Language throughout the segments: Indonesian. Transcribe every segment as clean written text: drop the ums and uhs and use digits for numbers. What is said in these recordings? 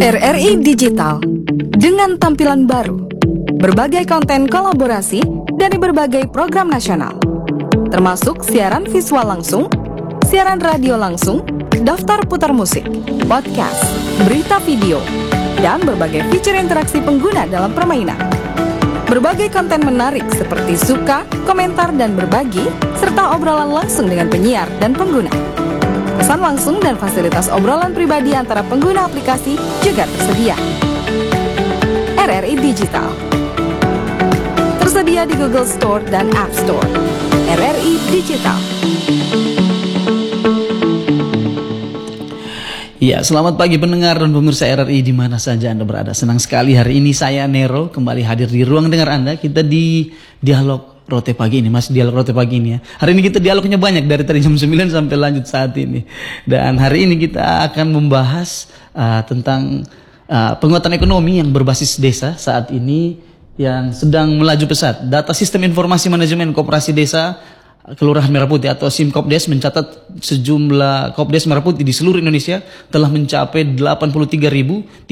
RRI Digital dengan tampilan baru, berbagai konten kolaborasi dari berbagai program nasional, termasuk siaran visual langsung, siaran radio langsung, daftar putar musik, podcast, berita video, dan berbagai fitur interaksi pengguna dalam permainan. Berbagai konten menarik seperti suka, komentar, dan berbagi, serta obrolan langsung dengan penyiar dan pengguna. Pesan langsung dan fasilitas obrolan pribadi antara pengguna aplikasi juga tersedia. RRI Digital tersedia di Google Store dan App Store. RRI Digital. Ya, selamat pagi pendengar dan pemirsa RRI di mana saja Anda berada. Senang sekali hari ini saya Nero kembali hadir di ruang dengar Anda. Kita di Dialog Rote Pagi ini, masih Dialog Rote Pagi ini ya. Hari ini kita dialognya banyak dari tadi jam 9 sampai lanjut saat ini. Dan hari ini kita akan membahas tentang penguatan ekonomi yang berbasis desa saat ini yang sedang melaju pesat. Data Sistem Informasi Manajemen Koperasi Desa Kelurahan Merah Putih atau SIMKOPDES mencatat sejumlah Kopdes Merah Putih di seluruh Indonesia telah mencapai 83.382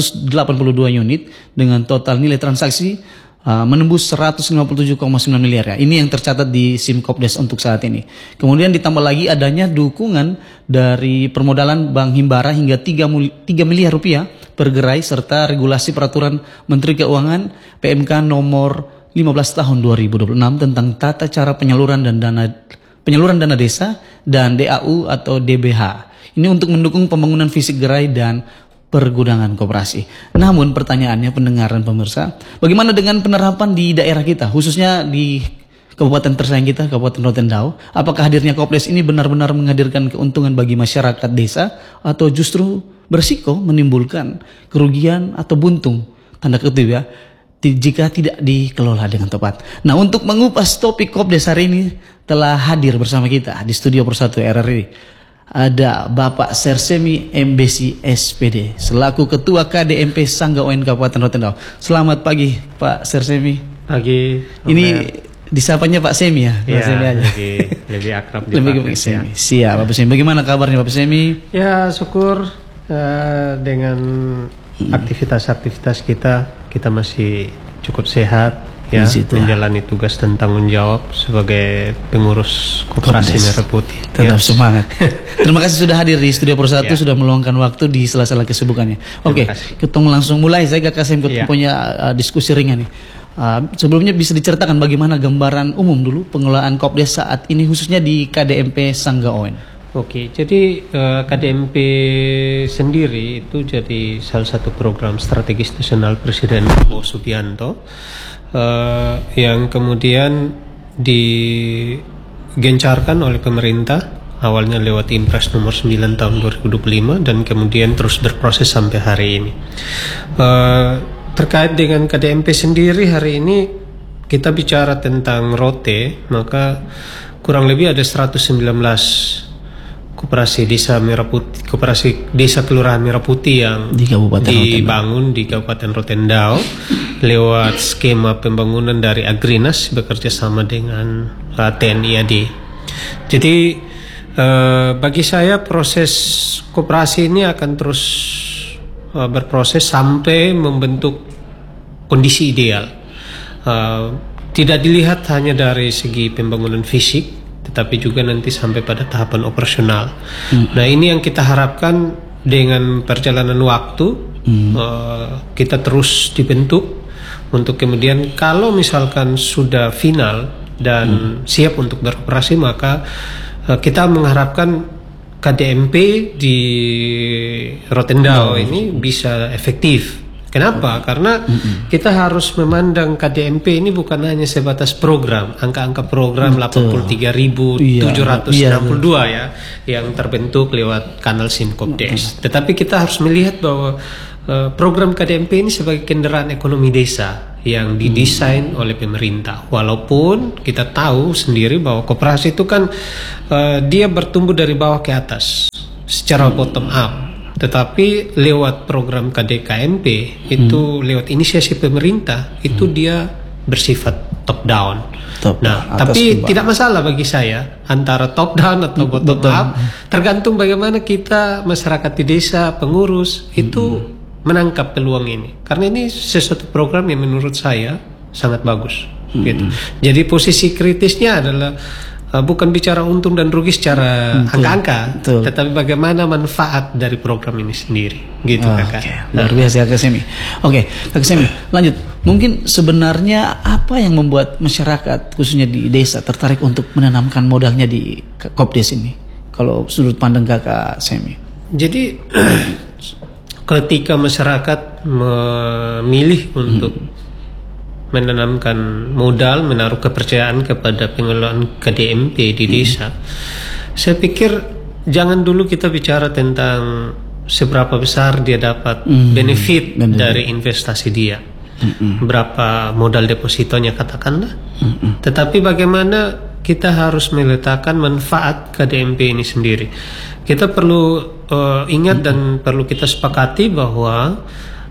unit dengan total nilai transaksi menembus 157,9 miliar ya. Ini yang tercatat di SIMKOPDES untuk saat ini. Kemudian ditambah lagi adanya dukungan dari permodalan Bank Himbara hingga 3 miliar rupiah per gerai serta regulasi peraturan Menteri Keuangan PMK nomor 15 tahun 2026 tentang tata cara penyaluran dana desa dan DAU atau DBH. Ini untuk mendukung pembangunan fisik gerai dan pergudangan koperasi. Namun pertanyaannya pendengar dan pemirsa, bagaimana dengan penerapan di daerah kita, khususnya di kabupaten tersayang kita, Kabupaten Rotendao? Apakah hadirnya Kopdes ini benar-benar menghadirkan keuntungan bagi masyarakat desa atau justru berisiko menimbulkan kerugian atau buntung, tanda kutip ya, jika tidak dikelola dengan tepat. Nah, untuk mengupas topik Kopdes hari ini telah hadir bersama kita di studio Persatu RRI. Ada Bapak Sersemi MBC SPD selaku Ketua KDMP Sangga ON Kabupaten Rotendao. Selamat pagi Pak Sersemi. Pagi. Ini disapanya Pak Semi ya? Pak Semi aja. Lebih akrab Pak Semi. Siap Pak Semi. Bagaimana kabarnya Pak Semi? Ya syukur dengan aktivitas kita masih cukup sehat ya, menjalani tugas dan tanggung jawab sebagai pengurus Koperasi Merah Putih. Tetap semangat. Terima kasih sudah hadir di studio Persatu, sudah meluangkan waktu di sela-sela kesibukannya. Oke, kita langsung mulai. Saya Kak Kasim punya diskusi ringan nih. Sebelumnya bisa diceritakan bagaimana gambaran umum dulu pengelolaan Kopdes saat ini khususnya di KDMP Sangga ON. Oke, jadi KDMP sendiri itu jadi salah satu program strategis nasional Presiden Prabowo Subianto yang kemudian digencarkan oleh pemerintah awalnya lewat Impres nomor 9 tahun 2025 dan kemudian terus berproses sampai hari ini. Terkait dengan KDMP sendiri hari ini kita bicara tentang Rote, maka kurang lebih ada 119 Koperasi Desa Merah Putih, Koperasi Desa Kelurahan Merah Putih yang dibangun di Kabupaten Rotendao lewat skema pembangunan dari Agrinas bekerja sama dengan TNI AD. Jadi bagi saya proses koperasi ini akan terus berproses sampai membentuk kondisi ideal. Tidak dilihat hanya dari segi pembangunan fisik, tetapi juga nanti sampai pada tahapan operasional. Nah, ini yang kita harapkan dengan perjalanan waktu kita terus dibentuk untuk kemudian kalau misalkan sudah final dan siap untuk beroperasi, maka kita mengharapkan KDMP di Rotendao ini bisa efektif. Kenapa? Karena kita harus memandang KDMP ini bukan hanya sebatas program, angka-angka program 83.762 ya yang terbentuk lewat kanal SIMKOPDES. Tetapi kita harus melihat bahwa program KDMP ini sebagai kendaraan ekonomi desa yang didesain oleh pemerintah. Walaupun kita tahu sendiri bahwa koperasi itu kan dia bertumbuh dari bawah ke atas secara bottom up. Tetapi lewat program KDKMP itu lewat inisiasi pemerintah itu dia bersifat top down. Tapi tidak masalah bagi saya antara top down atau bottom up, tergantung bagaimana kita masyarakat di desa, pengurus itu menangkap peluang ini, karena ini sesuatu program yang menurut saya sangat bagus. Gitu. Jadi posisi kritisnya adalah bukan bicara untung dan rugi secara angka-angka, tetapi bagaimana manfaat dari program ini sendiri, gitu Kakak. Okay. Luar biasa Kak Semi. Oke, Kak Semi, lanjut. Mungkin sebenarnya apa yang membuat masyarakat khususnya di desa tertarik untuk menanamkan modalnya di Kopdes ini? Kalau sudut pandang Kakak Semi. Jadi ketika masyarakat memilih untuk menanamkan modal, menaruh kepercayaan kepada pengelolaan KDMP di desa, saya pikir jangan dulu kita bicara tentang seberapa besar dia dapat benefit dari investasi dia, berapa modal depositonya katakanlah, tetapi bagaimana kita harus meletakkan manfaat KDMP ini sendiri. Kita perlu ingat dan perlu kita sepakati bahwa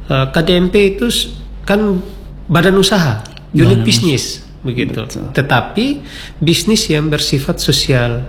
KDMP itu kan badan usaha, unit bisnis begitu. Betul. Tetapi bisnis yang bersifat sosial,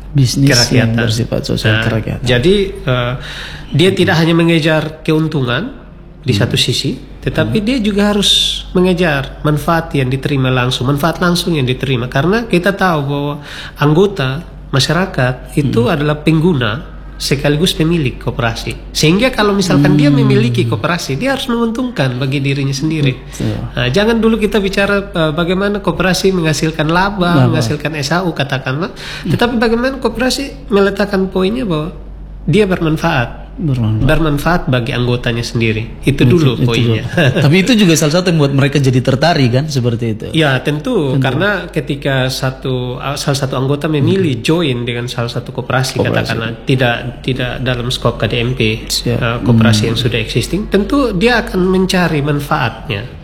yang bersifat sosial kerakyatan. Jadi dia tidak hanya mengejar keuntungan di satu sisi, tetapi dia juga harus mengejar manfaat yang diterima langsung, manfaat langsung yang diterima. Karena kita tahu bahwa anggota masyarakat itu adalah pengguna sekaligus pemilik koperasi, sehingga kalau misalkan dia memiliki koperasi, dia harus menguntungkan bagi dirinya sendiri. Nah, jangan dulu kita bicara bagaimana koperasi menghasilkan laba, menghasilkan SAU katakanlah, tetapi bagaimana koperasi meletakkan poinnya bahwa dia bermanfaat bagi anggotanya sendiri. Itu dulu poinnya. Tapi itu juga salah satu yang membuat mereka jadi tertarik kan, seperti itu. Ya tentu. Karena ketika salah satu anggota memilih join dengan salah satu koperasi. Katakanlah tidak dalam skop KDMP, koperasi yang sudah existing, tentu dia akan mencari manfaatnya.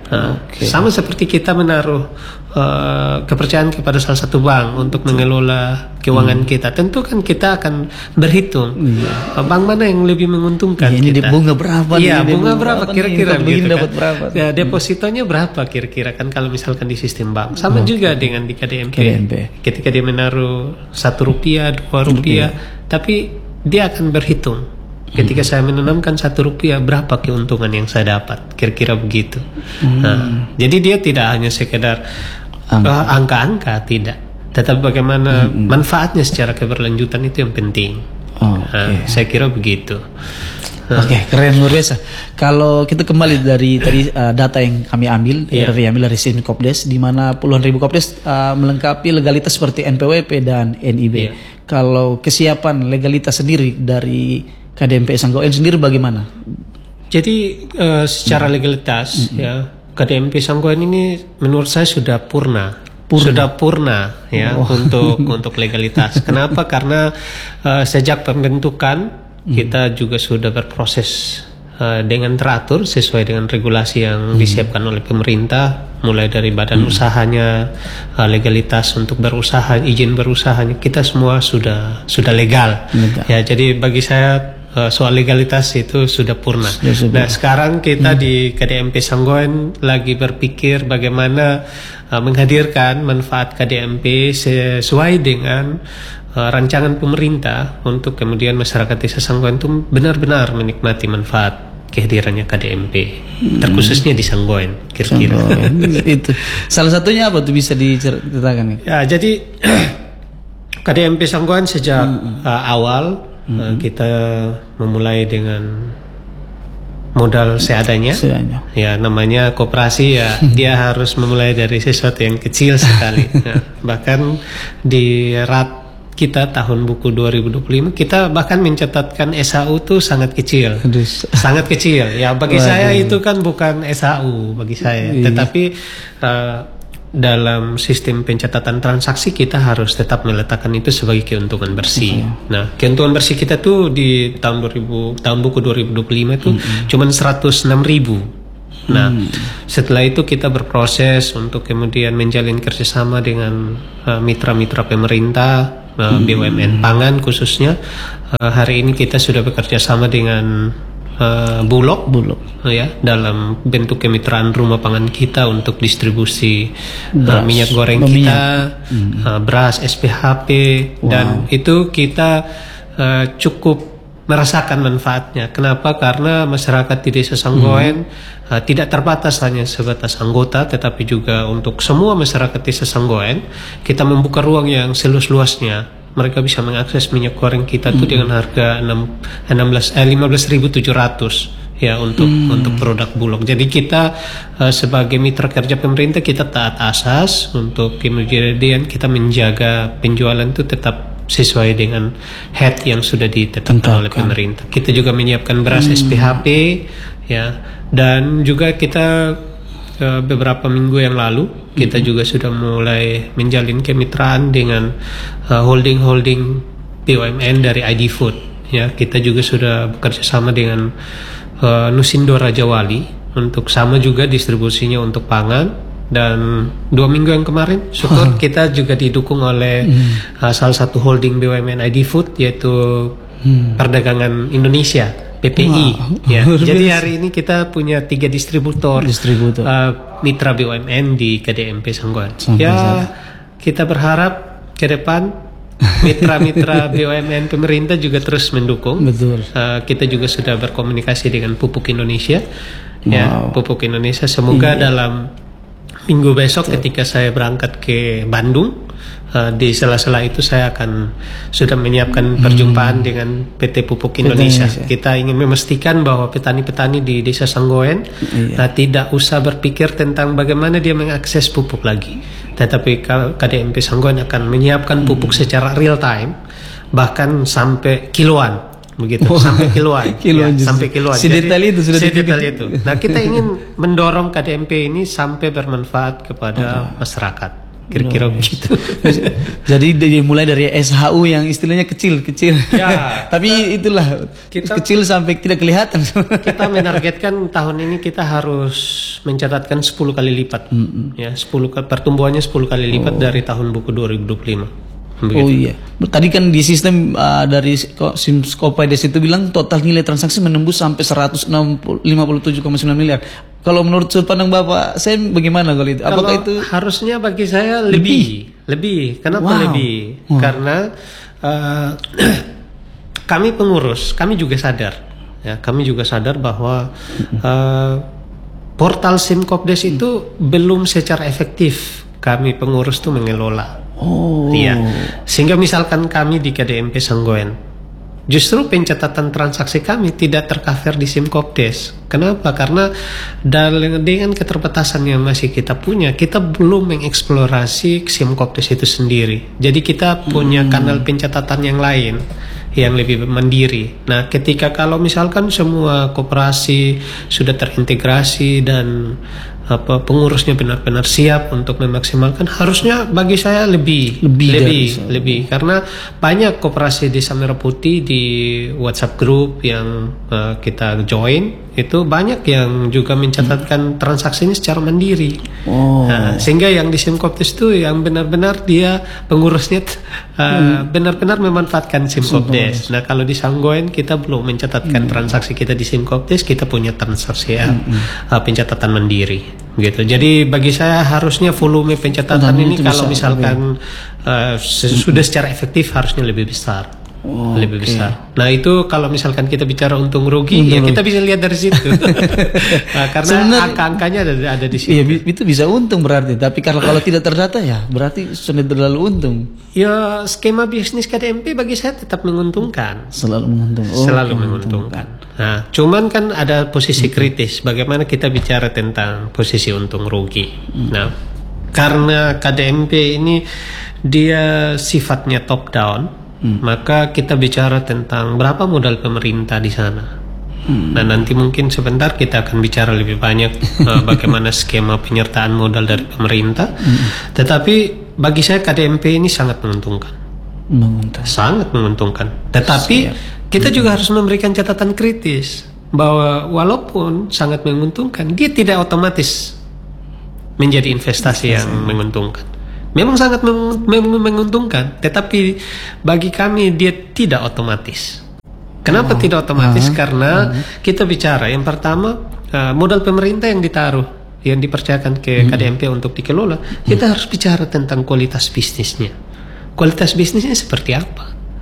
Sama seperti kita menaruh kepercayaan kepada salah satu bank untuk mengelola keuangan kita, tentu kan kita akan berhitung bank mana yang lebih menguntungkan ini kita. Bunga berapa? Iya, bunga berapa kira-kira gitu dapat kan. berapa? Ya, depositonya berapa kira-kira kan kalau misalkan di sistem bank. Sama juga dengan di KDMP. Ketika dia menaruh Rp1, Rp2, tapi dia akan berhitung. Ketika saya menanamkan Rp1, berapa keuntungan yang saya dapat? Kira-kira begitu. Nah, jadi dia tidak hanya sekedar angka-angka, tidak. Tetapi bagaimana manfaatnya secara keberlanjutan itu yang penting. Saya kira begitu. Oke, keren, luar biasa. Kalau kita kembali dari tadi data yang kami ambil, dari sistem Kopdes, di mana puluhan ribu Kopdes melengkapi legalitas seperti NPWP dan NIB. Kalau kesiapan legalitas sendiri dari KDMP Sanggoen sendiri bagaimana? Jadi secara legalitas ya KDMP Sanggoen ini menurut saya sudah purna ya untuk legalitas. Kenapa? Karena sejak pembentukan kita juga sudah berproses dengan teratur sesuai dengan regulasi yang disiapkan oleh pemerintah, mulai dari badan usahanya, legalitas untuk berusaha, izin berusahanya, kita semua sudah legal. Ya, jadi bagi saya soal legalitas itu sudah purna. Nah, sekarang kita di KDMP Sanggoen lagi berpikir bagaimana menghadirkan manfaat KDMP sesuai dengan rancangan pemerintah untuk kemudian masyarakat desa Sanggoen itu benar-benar menikmati manfaat kehadirannya KDMP, terkhususnya di Sanggoen kira-kira. Itu salah satunya apa tuh, bisa diceritakan? Ya, jadi KDMP Sanggoen sejak awal kita memulai dengan modal seadanya. Ya, namanya koperasi ya, dia harus memulai dari sesuatu yang kecil sekali. Bahkan di RAT kita tahun buku 2025 kita bahkan mencatatkan SAU itu sangat kecil. Sangat kecil. Ya, bagi saya itu kan bukan SAU bagi saya, tetapi dalam sistem pencatatan transaksi kita harus tetap meletakkan itu sebagai keuntungan bersih. Nah, keuntungan bersih kita tuh di tahun buku 2025 itu cuma 106.000. Nah, setelah itu kita berproses untuk kemudian menjalin kerjasama dengan mitra-mitra pemerintah, BUMN pangan khususnya. Hari ini kita sudah bekerja sama dengan Bulog ya, dalam bentuk kemitraan rumah pangan kita untuk distribusi minyak goreng kita, beras, SPHP, dan itu kita cukup merasakan manfaatnya. Kenapa? Karena masyarakat di Desa Sanggoen tidak terbatas hanya sebatas anggota, tetapi juga untuk semua masyarakat Desa Sanggoen kita membuka ruang yang seluas-luasnya. Mereka bisa mengakses minyak goreng kita tuh dengan harga 15.700 ya untuk produk Bulog. Jadi kita sebagai mitra kerja pemerintah kita taat asas untuk kemudian kita menjaga penjualan itu tetap sesuai dengan head yang sudah ditetapkan oleh pemerintah. Kita juga menyiapkan beras SPHP ya, dan juga kita beberapa minggu yang lalu kita juga sudah mulai menjalin kemitraan dengan holding BUMN dari ID Food ya. Kita juga sudah bekerja sama dengan Nusindo Raja Wali untuk sama juga distribusinya untuk pangan. Dan 2 minggu yang kemarin syukur kita juga didukung oleh salah satu holding BUMN ID Food, yaitu Perdagangan Indonesia PPI ya. Jadi hari ini kita punya 3 distributor mitra BUMN di KDMP Sanggoen ya. Kita berharap ke depan mitra-mitra BUMN pemerintah juga terus mendukung. Betul. Kita juga sudah berkomunikasi dengan Pupuk Indonesia ya. Pupuk Indonesia semoga dalam minggu besok ketika saya berangkat ke Bandung, di sela-sela itu saya akan sudah menyiapkan perjumpaan dengan PT Pupuk Indonesia. Kita ingin memastikan bahwa petani-petani di Desa Sanggoen tidak usah berpikir tentang bagaimana dia mengakses pupuk lagi, tetapi KDMP Sanggoen akan menyiapkan pupuk secara real time, bahkan sampai kiloan. Begitu sampai kiloan, sampai kiloan. Sedetail itu sudah sedetail itu. Nah, kita ingin mendorong KDMP ini sampai bermanfaat kepada masyarakat. Kira-kira begitu. Jadi dimulai dari SHU yang istilahnya kecil. Ya, tapi itulah kecil sampai tidak kelihatan. Kita menargetkan tahun ini kita harus mencatatkan 10 kali lipat. Ya, pertumbuhannya 10 kali lipat dari tahun buku 2025. Begitu. Oh iya, tadi kan di sistem dari Skopedes itu bilang total nilai transaksi menembus sampai 157,9 miliar. Kalau menurut sudut pandang Bapak, saya bagaimana kalau itu? Apakah itu harusnya bagi saya lebih? Kenapa lebih? Karena kami pengurus, kami juga sadar, ya, kami juga sadar bahwa portal Simkopdes itu belum secara efektif kami pengurus tuh mengelola. Iya. Sehingga misalkan kami di KDMP Sanggoen, justru pencatatan transaksi kami tidak tercover di Simkopdes. Kenapa? Karena dengan keterbatasan yang masih kita punya, kita belum mengeksplorasi Simkopdes itu sendiri. Jadi kita punya kanal pencatatan yang lain yang lebih mandiri. Nah, ketika kalau misalkan semua koperasi sudah terintegrasi dan pengurusnya benar-benar siap untuk memaksimalkan, harusnya bagi saya lebih karena banyak koperasi Desa Merah Putih di WhatsApp group yang kita join, itu banyak yang juga mencatatkan transaksinya secara mandiri. Nah, sehingga yang di Simkopdes itu yang benar-benar dia pengurusnya benar-benar memanfaatkan Simkopdes. Nah, kalau di Sanggoen kita belum mencatatkan transaksi kita di Simkopdes, kita punya transaksi pencatatan mandiri. Gitu. Jadi bagi saya harusnya volume pencatatan ini kalau misalkan sudah secara efektif harusnya lebih besar. Lebih besar. Nah, itu kalau misalkan kita bicara untung rugi, ya kita bisa lihat dari situ. Karena angka-angkanya ada di situ. Iya, itu bisa untung berarti. Tapi kalau tidak terdata ya berarti sudah terlalu untung. Ya, skema bisnis KDMP bagi saya tetap menguntungkan. Selalu menguntungkan. Selalu menguntungkan. Nah, cuman kan ada posisi kritis. Bagaimana kita bicara tentang posisi untung rugi. Nah, karena KDMP ini dia sifatnya top down, maka kita bicara tentang berapa modal pemerintah di sana. Nah, nanti mungkin sebentar kita akan bicara lebih banyak bagaimana skema penyertaan modal dari pemerintah. Tetapi bagi saya KDMP ini sangat menguntungkan. Sangat menguntungkan. Tetapi kita juga harus memberikan catatan kritis bahwa walaupun sangat menguntungkan, dia tidak otomatis menjadi investasi yang menguntungkan. Memang sangat menguntungkan, tetapi bagi kami dia tidak otomatis. Kenapa tidak otomatis? Karena kita bicara yang pertama modal pemerintah yang ditaruh, yang dipercayakan ke KDMP untuk dikelola, kita harus bicara tentang kualitas bisnisnya. Kualitas bisnisnya seperti apa?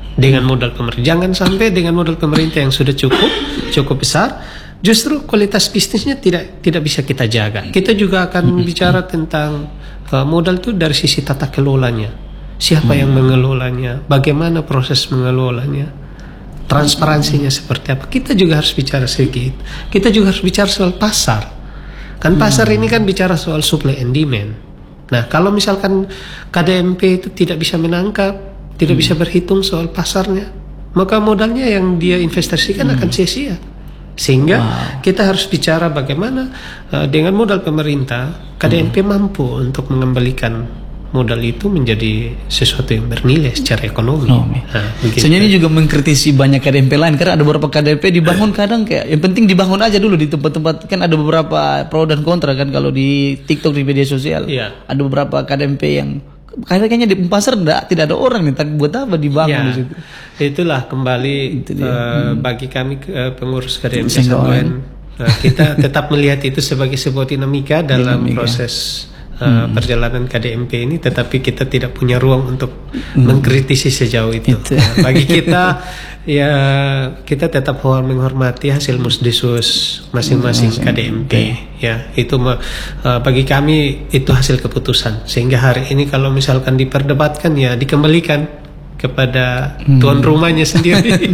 dengan modal pemerintah. Jangan sampai dengan modal pemerintah yang sudah cukup besar, justru kualitas bisnisnya tidak bisa kita jaga. Kita juga akan bicara tentang modal itu dari sisi tata kelolanya. Siapa yang mengelolanya? Bagaimana proses mengelolanya? Transparansinya seperti apa? Kita juga harus bicara sedikit. Kita juga harus bicara soal pasar. Kan pasar ini kan bicara soal supply and demand. Nah, kalau misalkan KDMP itu tidak bisa menangkap, tidak bisa berhitung soal pasarnya, maka modalnya yang dia investasikan akan sia-sia. Sehingga kita harus bicara bagaimana dengan modal pemerintah, KDMP mampu untuk mengembalikan modal itu menjadi sesuatu yang bernilai secara ekonomi. Sebenarnya ini juga mengkritisi banyak KDMP lain, karena ada beberapa KDMP dibangun kadang kayak yang penting dibangun aja dulu di tempat-tempat, kan ada beberapa pro dan kontra kan kalau di TikTok, di media sosial. Ada beberapa KDMP yang kayaknya di pasar tidak ada orang nih, tapi buat apa dibangun di situ? Itulah kembali bagi kami pengurus KDMP Sanggoen, kita tetap melihat itu sebagai sebuah dinamika dalam proses perjalanan KDMP ini, tetapi kita tidak punya ruang untuk mengkritisi sejauh itu. Bagi kita, ya kita tetap menghormati hasil musdisus masing-masing KDMP. Ya, itu bagi kami itu hasil keputusan. Sehingga hari ini kalau misalkan diperdebatkan, ya dikembalikan kepada tuan rumahnya sendiri.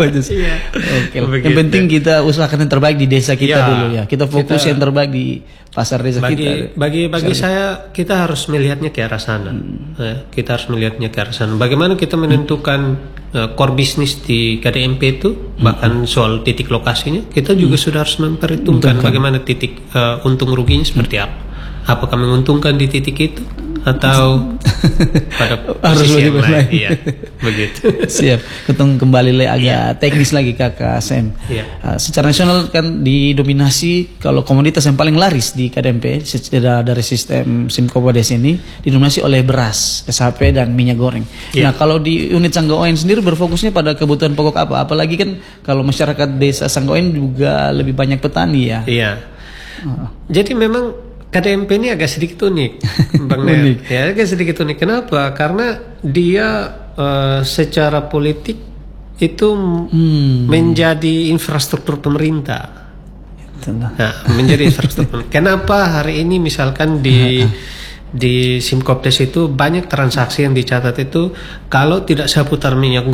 Yang penting kita usahakan yang terbaik di desa kita dulu ya. Kita fokus yang terbaik di pasar desa kita. Bagi saya, kita harus melihatnya ke arah sana. Kita harus melihatnya ke arah sana. Bagaimana kita menentukan core bisnis di KDMP itu, bahkan soal titik lokasinya, kita juga sudah harus memperhitungkan bagaimana titik untung ruginya seperti apa. Apakah menguntungkan di titik itu atau pada posisi yang lain? Iya, begitu. Siap. Ketemu kembali agak teknis lagi Kakak Sam. Secara nasional kan didominasi, kalau komoditas yang paling laris di KDMP dari sistem Simkopades ini didominasi oleh beras, SHP dan minyak goreng. Nah, kalau di unit Sanggoen sendiri berfokusnya pada kebutuhan pokok apa? Apalagi kan kalau masyarakat desa Sanggoen juga lebih banyak petani ya. Jadi memang KDMP ini agak sedikit unik, Bang Ner. Ya, agak sedikit unik. Kenapa? Karena dia secara politik itu menjadi infrastruktur pemerintah. Nah, menjadi infrastruktur. Kenapa hari ini misalkan di Simkopdes itu banyak transaksi yang dicatat itu kalau tidak seputar minyak